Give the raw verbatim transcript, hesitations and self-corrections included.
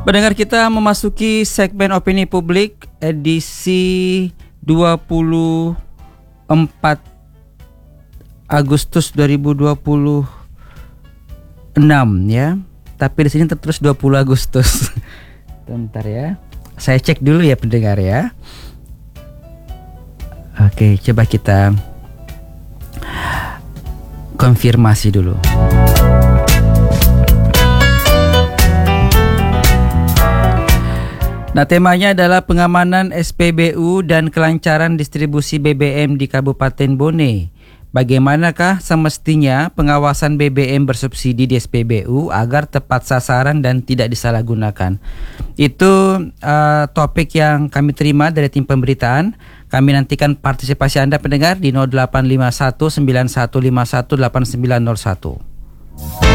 Pendengar, kita memasuki segmen opini publik edisi dua puluh empat Agustus dua ribu dua puluh enam ya. Tapi di sini tertulis dua puluh Agustus. Bentar ya. Saya cek dulu ya pendengar ya. Oke, coba kita konfirmasi dulu. Nah, temanya adalah pengamanan S P B U dan kelancaran distribusi B B M di Kabupaten Bone. Bagaimanakah semestinya pengawasan B B M bersubsidi di S P B U agar tepat sasaran dan tidak disalahgunakan? Itu uh, topik yang kami terima dari tim pemberitaan. Kami nantikan partisipasi Anda pendengar di nol delapan lima satu sembilan satu lima satu delapan sembilan nol satu.